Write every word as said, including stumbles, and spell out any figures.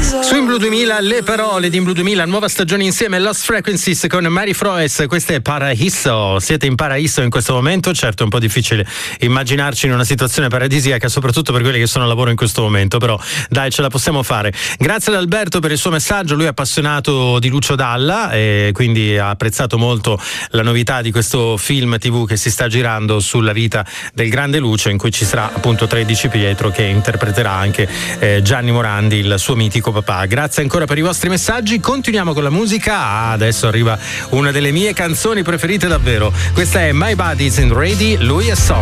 Su In Blue duemila le parole di In Blue duemila, nuova stagione insieme, Lost Frequencies con Mary Froes. Questo è Paraiso. Siete in Paraiso in questo momento? Certo, è un po' difficile immaginarci in una situazione paradisiaca, soprattutto per quelli che sono a lavoro in questo momento, però dai, ce la possiamo fare. Grazie ad Alberto per il suo messaggio, lui è appassionato di Lucio Dalla e quindi ha apprezzato molto la novità di questo film tivù che si sta girando sulla vita del grande Lucio, in cui ci sarà appunto tredici Pietro che interpreterà anche eh, Gianni Morandi, il suo mitico papà. Grazie ancora per i vostri messaggi, continuiamo con la musica. Ah, adesso arriva una delle mie canzoni preferite davvero, questa è My Body's in Ready, lui è So.